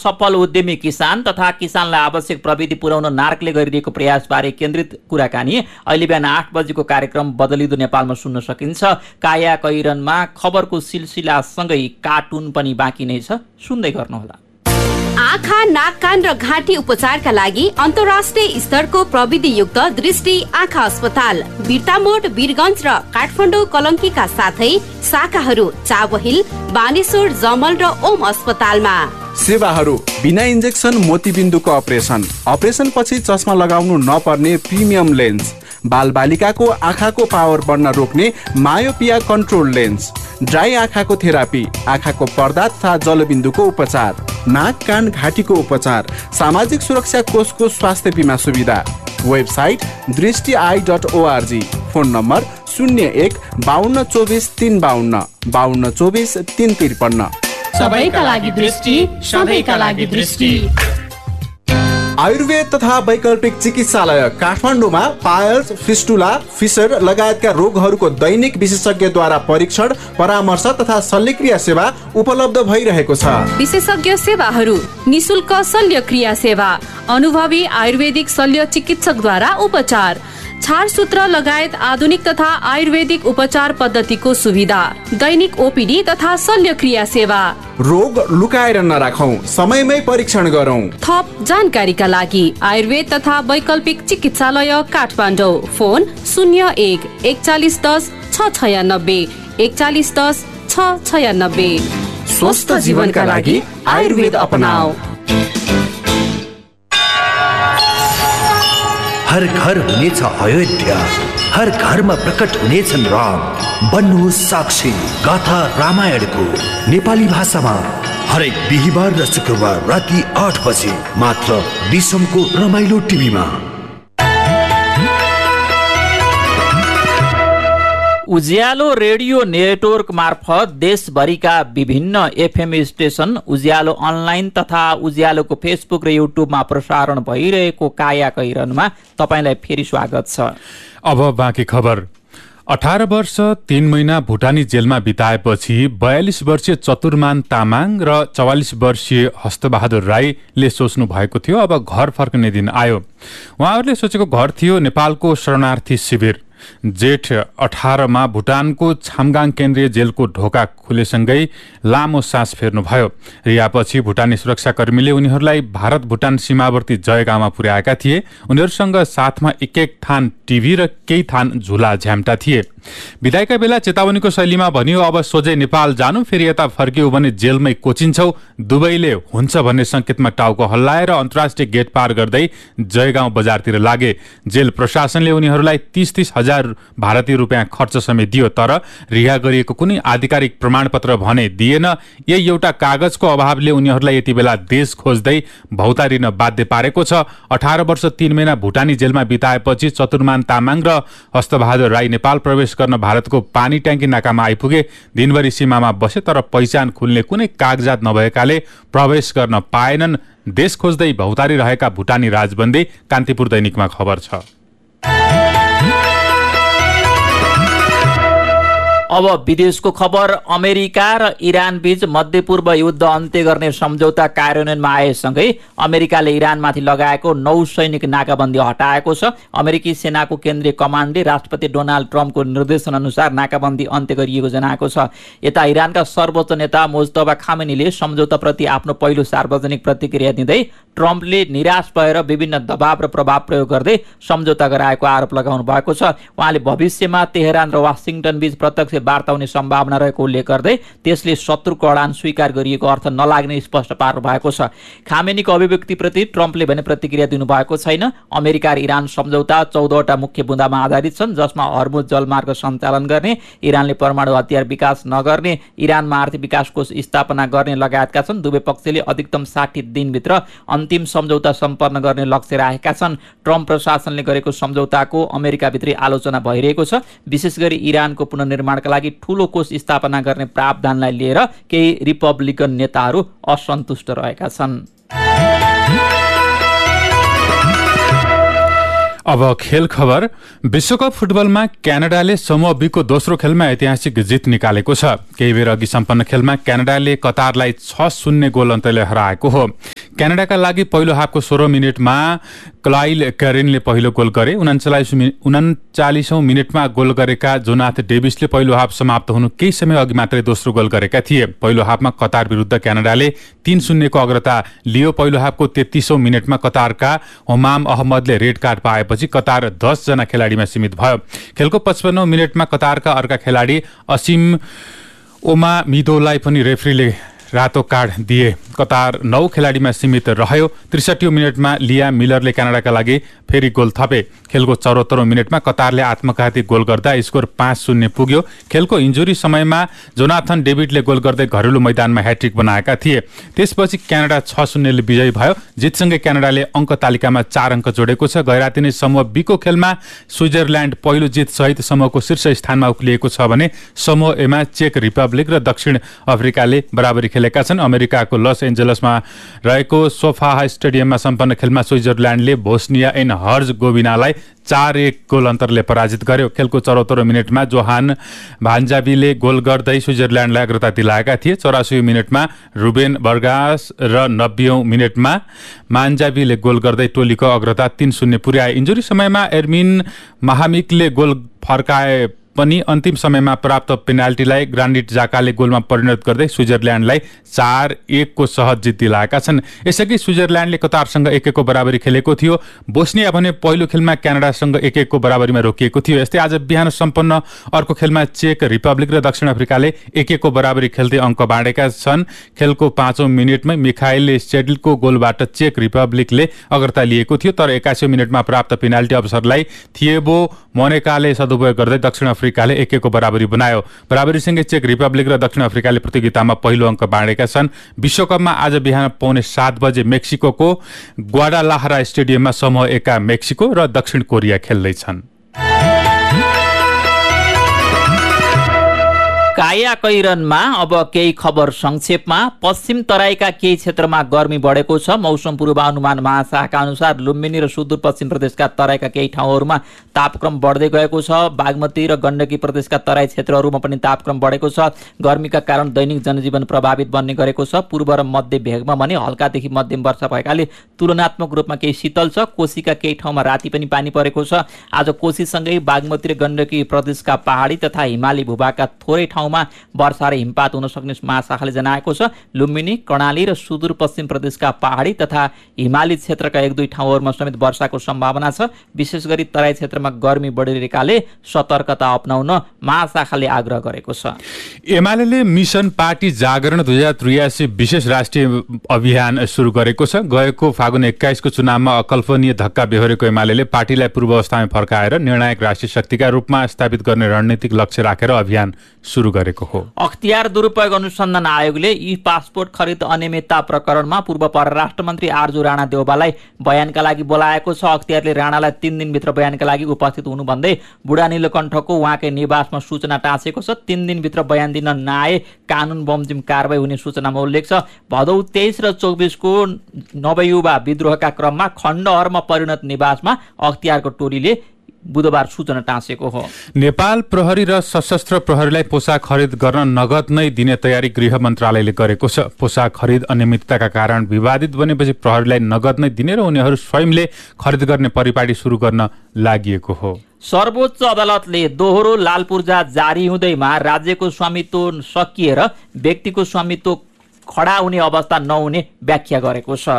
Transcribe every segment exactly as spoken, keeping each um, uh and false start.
सफल उद्यमी किसान तथा किसानलाई आवश्यक प्रविधि पुर्याउन नार्कले गरिरहेको प्रयासबारे केन्द्रित कुराकानी अहिले बिहान आठ बजेको कार्यक्रम बदलिदो नेपालमा सुन्न सकिन्छ। काया कैरनमा खबरको सिलसिलासँगै कार्टुन पनि बाँकी नै छ, सुन्दै गर्नुहोला। आँखा, नाक, कान र घाँटी उपचारका लागि अन्तर्राष्ट्रिय स्तरको प्रविधियुक्त दृष्टि आँखा अस्पताल बिर्तामोड, वीरगञ्ज र काठमाडौँ कलङ्कीका साथै शाखाहरू चाबहिल, बानेश्वर, जमल र ओम अस्पतालमा। सेवाहरू बिना इन्जेक्सन मोतीबिन्दुको अपरेसन, अपरेसन पछि चस्मा लगाउनु नपर्ने प्रिमियम लेन्स, बालबालिकाको आँखाको पावर बढ्न रोक्ने मायोपिया कन्ट्रोल लेन्स, ड्राई आँखाको थेरापी, आँखाको पर्दा तथा जलबिन्दुको उपचार, नाक, कान, घाँटीको उपचार, सामाजिक सुरक्षा कोषको स्वास्थ्य बिमा सुविधा। वेबसाइट दृष्टि I dot ORG. Phone number शून्य एक बाहन्न चौबिस तीन बाहन्न बाहन्न चौबिस तीन त्रिपन्न। सबैका लागि दृष्टि, सबैका लागि दृष्टि। आयुर्वेद तथा वैकल्पिक चिकित्सालय काठमाडौँमा पायल्स, फिस्टुला, फिसर लगायतका रोगहरूको दैनिक विशेषज्ञद्वारा परीक्षण, परामर्श तथा शल्यक्रिया सेवा उपलब्ध भइरहेको छ। विशेषज्ञ सेवाहरू, निशुल्क शल्यक्रिया सेवा, अनुभवी आयुर्वेदिक शल्य चिकित्सकद्वारा उपचार, छारसूत्र लगायत आधुनिक तथा आयुर्वेदिक उपचार पद्धतिको सुविधा, दैनिक ओपीडी तथा शल्यक्रिया सेवा। रोग लुकाएर नराखौं, समयमै परीक्षण गरौं। थप जानकारीका लागि आयुर्वेद तथा वैकल्पिक चिकित्सालय काठमाडौँ। फोन शून्य एक एकचालिस दस छ छयानब्बे एकचालिस दस छ छयानब्बे। स्वस्थ जीवनका लागि आयुर्वेद अपनाऊ। हर घर हुनेछ अयोध्या, हर घरमा प्रकट हुनेछन् राम। बन्नुहोस् साक्षी गाथा रामायणको नेपाली भाषामा हरेक बिहिबार र शुक्रबार राति आठ बजे मात्र दिसमको रमाइलो टिभीमा। उज्यालो रेडियो नेटवर्क मार्फत देशभरिका विभिन्न एफएम स्टेशन, उज्यालो अनलाइन तथा उज्यालोको फेसबुक र युट्युबमा प्रसारण भइरहेको काया कैरनमा तपाईलाई फेरि स्वागत छ। अब बाँकी खबर। अठार वर्ष तीन महिना भुटानी जेलमा बिताएपछि बयालिस वर्षीय चतुर्मान तामाङ र चौवालिस वर्षीय हस्तबहादुर राईले सोच्नु भएको थियो अब घर फर्कने दिन आयो। उहाँहरूले सोचेको घर थियो नेपालको शरणार्थी शिविर। जेठ अठारमा भुटानको छामगाङ केन्द्रीय जेलको ढोका खुलेसँगै लामो सास फेर्नुभयो। रिहापछि भुटानी सुरक्षाकर्मीले उनीहरूलाई भारत भुटान सीमावर्ती जयगाउँमा पुर्याएका थिए। उनीहरूसँग साथमा एक एक थान टिभी र केही थान झुला झ्याम्टा थिए। विदायका बेला चेतावनीको शैलीमा भनियो, अब सोझै नेपाल जानु, फेरि यता फर्कियो भने जेलमै कोचिन्छौ। दुवैले हुन्छ भन्ने संकेतमा टाउको हल्लाएर अन्तर्राष्ट्रिय गेट पार गर्दै जयगाउँ बजारतिर लागे। जेल प्रशासनले उनीहरूलाई तीस तीस हजार भारतीय रुपियाँ खर्च समेत दियो, तर रिहा गरिएको कुनै आधिकारिक प्रमाणपत्र भने दिएन। यही एउटा कागजको अभावले उनीहरूलाई यति बेला देश खोज्दै भौतारिन बाध्य पारेको छ। अठार वर्ष तीन महिना भुटानी जेलमा बिताएपछि चतुर्मान तामाङ र हस्तबहादुर राई नेपाल प्रवेश गर्न भारतको पानी ट्याङ्की नाकामा आइपुगे। दिनभरि सीमामा बसे, तर पहिचान खुल्ने कुनै कागजात नभएकाले प्रवेश गर्न पाएनन्। देश खोज्दै भौतारी रहेका भुटानी राजबन्दी, कान्तिपुर दैनिकमा खबर छ। अब विदेशको खबर। अमेरिका र इरान बीच मध्यपूर्व युद्ध अन्त्य गर्ने सम्झौता कार्यान्वयनमा आएसँगै अमेरिकाले इरानमाथि लगाएको नौ सैनिक नाकाबन्दी हटाएको छ। अमेरिकी सेनाको केन्द्रीय कमान्डले राष्ट्रपति डोनाल्ड ट्रम्पको निर्देशन अनुसार नाकाबन्दी अन्त्य गरिएको जनाएको छ। यता इरानका सर्वोच्च नेता मुज्तबा खामेनीले सम्झौताप्रति आफ्नो पहिलो सार्वजनिक प्रतिक्रिया दिँदै ट्रम्पले निराश भएर विभिन्न दबाव र प्रभाव प्रयोग गर्दै सम्झौता गराएको आरोप लगाउनु भएको छ। उहाँले भविष्यमा तेहरान र वासिङटन बीच प्रत्यक्ष वार्ता हुने सम्भावना रहेको उल्लेख गर्दै त्यसले शत्रुको अडान स्वीकार गरिएको अर्थ नलाग्ने स्पष्ट पार्नु भएको छ। खामेनीको अभिव्यक्तिप्रति ट्रम्पले भने प्रतिक्रिया दिनुभएको छैन। अमेरिका र इरान सम्झौता चौधवटा मुख्य बुँदामा आधारित छन्, जसमा हर्मुज जलमार्ग सञ्चालन गर्ने, इरानले परमाणु हतियार विकास नगर्ने, इरानमा आर्थिक विकास कोष स्थापना गर्ने लगायतका छन्। दुवै पक्षले अधिकतम साठी दिनभित्र अन्तिम सम्झौता सम्पन्न गर्ने लक्ष्य राखेका छन्। ट्रम्प प्रशासनले गरेको सम्झौताको अमेरिकाभित्रै आलोचना भइरहेको छ। विशेष गरी इरानको पुनर्निर्माणका लागि ठूलो कोष स्थापना गर्ने प्रावधानलाई लिएर केही रिपब्लिकन नेताहरू असन्तुष्ट रहेका छन्। अब खेल खबर। विश्वकप फुटबलमा क्यानाडाले समूह बीको दोस्रो खेलमा ऐतिहासिक जित निकालेको छ। केही बेर अघि सम्पन्न खेलमा क्यानाडाले कतारलाई छ शून्य गोल अन्तरले हराएको हो। क्यानाडाका लागि पहिलो हाफको सोह्र मिनटमा क्लाइल क्यारेनले पहिलो गोल गरे। उन्चालिस उन्चालिसौँ मिनटमा गोल गरेका जोनाथ डेभिसले पहिलो हाफ समाप्त हुनु केही समय अघि मात्रै दोस्रो गोल गरेका थिए। पहिलो हाफमा कतार विरुद्ध क्यानाडाले तीन शून्यको अग्रता लियो। पहिलो हाफको तेत्तीसौँ मिनटमा कतारका हमाम अहमदले रेड कार्ड पाएपछि कतार दसजना खेलाडीमा सीमित भयो। खेलको पचपन्नौँ मिनटमा कतारका अर्का खेलाडी असिम ओमामिदोलाई पनि रेफ्रीले रातो कार्ड दिए। कतार नौ खेलाडीमा सीमित रह्यो। त्रिसठी मिनटमा लिया मिलरले क्यानाडाका लागि फेरि गोल थपे। खेलको चौहत्तरौँ मिनटमा कतारले आत्मघाती गोल गर्दा स्कोर पाँच शून्य पुग्यो। खेलको इन्जुरी समयमा जोनाथन डेभिडले गोल गर्दै घरेलु मैदानमा ह्याट्रिक बनाएका थिए। त्यसपछि क्यानाडा छ शून्यले विजयी भयो। जितसँगै क्यानाडाले अङ्क तालिकामा चार अङ्क जोडेको छ। गैराती नै समूह बीको खेलमा स्विजरल्यान्ड पहिलो जित सहित समूहको शीर्ष स्थानमा उक्लिएको छ भने समूह एमा चेक रिपब्लिक र दक्षिण अफ्रिकाले बराबरी खेलेका छन्। अमेरिकाको लस एन्जलसमा रहेको सोफा स्टेडियममा सम्पन्न खेलमा स्विजरल्यान्डले बोस्निया एन्ड हर्जगोभिनालाई चार एक गोल अन्तरले पराजित गर्यो। खेलको चौहत्तरौँ मिनटमा जोहान भान्जाबीले गोल गर्दै स्विजरल्यान्डलाई अग्रता दिलाएका थिए। चौरासी मिनटमा रुबेन बर्गास र नब्बेौँ मिनटमा मान्जाबीले गोल गर्दै टोलीको अग्रता तीन शून्य पुर्याए। इन्जुरी समयमा एर्मिन महामिकले गोल फर्काए पनि अन्तिम समयमा प्राप्त पेनाल्टीलाई ग्रान्डिट जाकाले गोलमा परिणत गर्दै स्विजरल्यान्डलाई चार एकको सहज जित दिलाएका छन्। यसअघि स्विजरल्यान्डले कतारसँग एक एकको बराबरी खेलेको थियो। बोस्निया भने पहिलो खेलमा क्यानाडासँग एक एकको बराबरीमा रोकिएको थियो। यस्तै आज बिहान सम्पन्न अर्को खेलमा चेक रिपब्लिक र दक्षिण अफ्रिकाले एक एकको बराबरी खेल्दै अङ्क बाँडेका छन्। खेलको पाँचौँ मिनटमै मिखाइल सेडलको गोलबाट चेक रिपब्लिकले अग्रता लिएको थियो, तर एकासी मिनटमा प्राप्त पेनाल्टी अवसरलाई थिएबो मोनेकाले सदुपयोग गर्दै दक्षिण अफ्रिकाले एक एकको बराबरी बनायो। बराबरीसँगै चेक रिपब्लिक र दक्षिण अफ्रिकाले प्रतियोगितामा पहिलो अङ्क बाँडेका छन्। विश्वकपमा आज बिहान पौने सात बजे मेक्सिकोको ग्वाडालाहरा स्टेडियममा समूह एका मेक्सिको र दक्षिण कोरिया खेल्दैछन्। काया कैरनमा अब केही खबर संक्षेपमा। पश्चिम तराईका केही क्षेत्रमा गर्मी बढेको छ। मौसम पूर्वानुमान महाशाखाका अनुसार लुम्बिनी र सुदूरपश्चिम प्रदेशका तराईका केही ठाउँहरूमा तापक्रम बढ्दै गएको छ। बागमती र गण्डकी प्रदेशका तराई क्षेत्रहरूमा पनि तापक्रम बढेको छ। गर्मीका कारण दैनिक जनजीवन प्रभावित बन्ने गरेको छ। पूर्व र मध्य भेगमा भने हल्कादेखि मध्यम वर्षा भएकाले तुलनात्मक रूपमा केही शीतल छ। कोशीका केही ठाउँमा राति पनि पानी परेको छ। आज कोशीसँगै बागमती र गण्डकी प्रदेशका पहाडी तथा हिमाली भूभागका थोरै ठाउँमा वर्षा र हिमपात हुन सक्ने महाशाखाले जनाएको छ। लुम्बिनी, कर्णाली र सुदूरपश्चिम प्रदेशका पहाडी तथा हिमाली क्षेत्रका एक दुई ठाउँहरूमा समेत वर्षाको सम्भावना छ। विशेष गरी तराई क्षेत्रमा गर्मी बढिरहेकाले सतर्कता अपनाउन महाशाखाले आग्रह गरेको छ। एमाले मिसन पार्टी जागरण दुई हजार त्रियासी विशेष राष्ट्रिय अभियान सुरु गरेको छ। गएको फागुन एक्काइसको चुनावमा अकल्पनीय धक्का बेहोरेको एमाले पार्टीलाई पूर्व अवस्थामा फर्काएर निर्णायक राष्ट्रिय शक्तिका रूपमा स्थापित गर्ने रणनीतिक लक्ष्य राखेर अभियान सुरु गरेको हो। अख्तियार दुरुपयोग अनुसन्धान आयोगले ई पासपोर्ट खरिद अनियमितता प्रकरणमा पूर्व परराष्ट्र मन्त्री आर्जु राणा देउबालाई बयानका लागि बोलाएको छ। अख्तियारले राणालाई तीन दिनभित्र बयानका लागि उपस्थित हुनु भन्दै बुढा नीलकण्ठको उहाँकै निवासमा सूचना टाँसेको छ। तीन दिनभित्र बयान दिन नआए कानुन बमोजिम कारबाही हुने सूचनामा उल्लेख छ। भदौ तेइस र चौबिसको नवयुवा विद्रोहका क्रममा खण्डहरमा परिणत निवासमा अख्तियारको टोलीले बुधबार सूचना टाँसेको हो। नेपाल प्रहरी र सशस्त्र प्रहरीलाई पोसाक खरिद गर्न नगद नै दिने तयारी गृह मन्त्रालयले गरेको छ। पोसाक खरिद अनियमितताका कारण विवादित बनेपछि प्रहरीलाई नगद नै दिने र उनीहरू स्वयंले खरिद गर्ने परिपाटी सुरु गर्न लागि हो। सर्वोच्च अदालतले दोहोरो लाल पूर्जा जारी हुँदैमा राज्यको स्वामित्व सकिएर व्यक्तिको स्वामित्व खडा हुने अवस्था नहुने व्याख्या गरेको छ।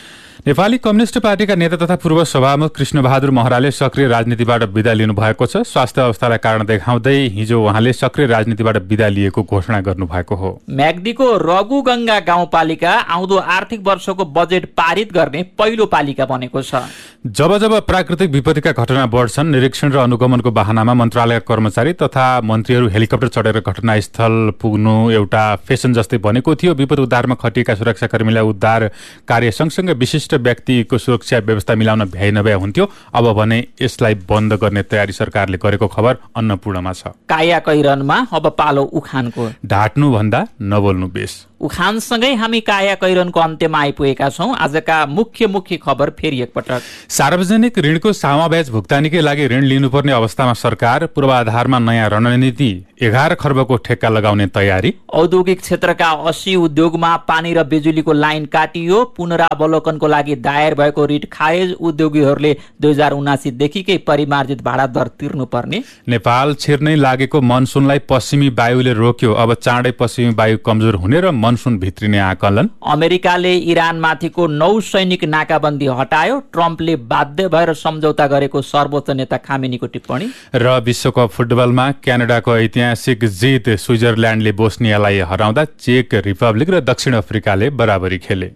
नेपाली कम्युनिस्ट पार्टीका नेता तथा पूर्व सभामुख कृष्णबहादुर महराले सक्रिय राजनीतिबाट विदा लिनु भएको छ। स्वास्थ्य अवस्थालाई कारण देखाउँदै हिजो उहाँले सक्रिय राजनीतिबाट विदा लिएको घोषणा गर्नुभएको हो। म्याग्दीको रघुगङ्गा गाउँपालिका आउँदो आर्थिक वर्षको बजेट पारित गर्ने पहिलो पालिका बनेको छ। जब जब प्राकृतिक विपत्तिका घटना बढ्छन्, निरीक्षण र अनुगमनको बहानामा मन्त्रालयका कर्मचारी तथा मन्त्रीहरू हेलिकप्टर चढेर घटनास्थल पुग्नु एउटा फेसन जस्तै बनेको थियो। विपद उद्धारमा खटिएका सुरक्षाकर्मीलाई उद्धार कार्य सँगसँगै विशिष्ट व्यक्तिको सुरक्षा व्यवस्था मिलाउन भ्याइ नभ्याइ हुन्थ्यो। अब भने यसलाई बन्द गर्ने तयारी सरकारले गरेको खबर अन्नपूर्णमा छ। काया कैरनमा अब पालो उखानको। ढाट्नु भन्दा नबोल्नु बेस। उखानसँगै हामी काया कैरनको अन्त्यमा आइपुगेका छौँ। आजका मुख्य मुख्य खबर फेरि एकपटक। सार्वजनिक ऋणको सामाब्याज भुक्तानीकै लागि ऋण लिनुपर्ने अवस्थामा सरकार पूर्वाधारमा नयाँ रणनीति एघार खर्बको ठेक्का लगाउने तयारी। औद्योगिक क्षेत्रका अस्सी उद्योगमा पानी र बिजुलीको लाइन काटियो। पुनरावलोकनको लागि दायर भएको रिट खारेज। उद्योगीहरूले दुई हजार उनासीदेखिकै परिमार्जित भाडा दर तिर्नुपर्ने। नेपाल छिर्नै लागेको मनसुनलाई पश्चिमी वायुले रोक्यो। अब चाँडै पश्चिमी वायु कमजोर हुने र मनसुन भित्रिने आकलन। अमेरिकाले इरानमाथिको नौ सैनिक नाकाबन्दी हटायो। ट्रम्पले बाध्य भएर सम्झौता गरेको सर्वोच्च नेता खामेनीको टिप्पणी। र विश्वकप फुटबलमा क्यानाडाको ऐतिहासिक जित। स्विजरल्यान्डले बोस्नियालाई हराउँदा चेक रिपब्लिक र दक्षिण अफ्रिकाले बराबरी खेले।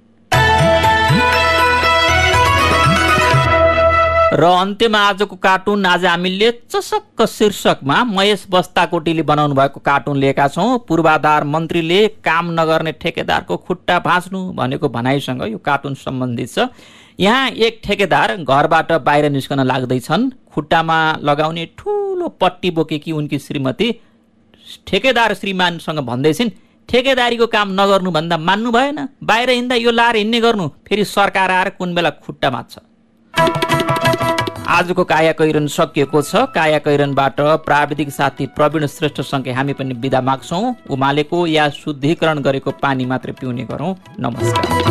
र अन्त्यमा आजको कार्टुन। आज हामीले चसक्क शीर्षकमा महेश बस्ताकोटीले बनाउनु भएको कार्टुन लिएका छौँ। पूर्वाधार मन्त्रीले काम नगर्ने ठेकेदारको खुट्टा भाँच्नु भनेको भनाइसँग यो कार्टुन सम्बन्धित छ। यहाँ एक ठेकेदार घरबाट बाहिर निस्कन लाग्दैछन्। खुट्टामा लगाउने ठुलो पट्टी बोकेकी उनकी श्रीमती ठेकेदार श्रीमानसँग भन्दैछिन्, ठेकेदारीको काम नगर्नु भन्दा मान्नु भएन, बाहिर हिँड्दा यो लाएर हिँड्ने गर्नु, फेरि सरकार आएर कुन बेला खुट्टा भाँच्छ। आजको काया कैरन सकिएको छ। काया कैरनबाट प्राविधिक साथी प्रवीण श्रेष्ठसँगै हामी पनि बिदा माग्छौँ। उमालेको या शुद्धिकरण गरेको पानी मात्रै पिउने गरौँ। नमस्कार।